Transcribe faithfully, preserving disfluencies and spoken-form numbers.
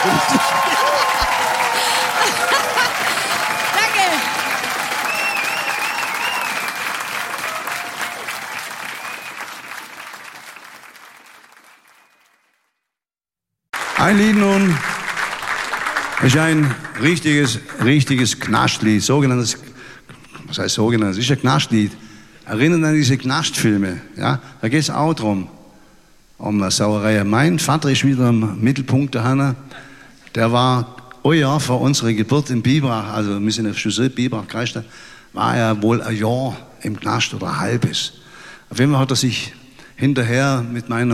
Danke. Ein Lied nun ist ein richtiges, richtiges Knastlied, sogenanntes, was heißt sogenanntes, ist ein Knastlied. Erinnert an diese Knastfilme, ja, da geht es auch drum, um eine Sauerei. Mein Vater ist wieder im Mittelpunkt der Hanna, der war ein Jahr vor unserer Geburt in Biberach, also wir sind in der Chaussee Biberach, Kreisstadt, war er wohl ein Jahr im Knast oder ein halbes. Auf jeden Fall hat er sich hinterher mit meiner